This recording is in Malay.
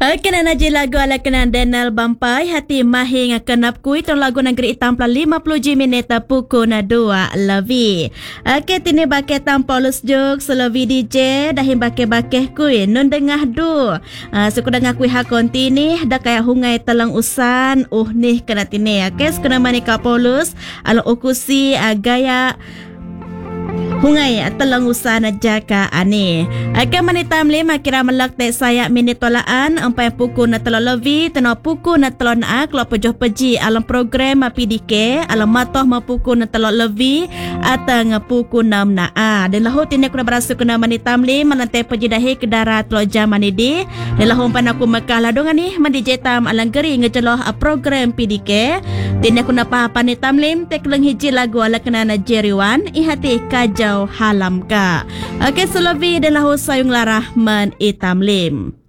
Kena naji lagu ala kena Daniel Bampai hati mahi ngakenap kui tong lagu negeri tampla 50 minit pukul na 2 lebih. Tini bake tampolus juk selevi DJ dahin bake kui nun dengah du. Suku dengar kui hakon tini dah kaya hungai telang usan nih kena tini. Sekena mani kapolus ala ukusi gaya hungai telang usaha jaka ani. Akan manitam lima kira melak tek saya minit tolaan ampai pukul na telok levi tena pukul na telok na kalau pejoh peji alam program PDK alam matoh ma pukul na telok levi atang pukul 6 na dan lahu tini aku berasa kena manitam lima nanti peji dahi ke darat telok jam ani di dan lahu umpan aku mekah ladong ni mandi jetam alang geri ngejeloh program PDK tini aku napa panitam lim tek leng hiji lagu ala kena na jeriwan ihati kajau halam ka. Selebi dan lahu sayung larah men itam lim.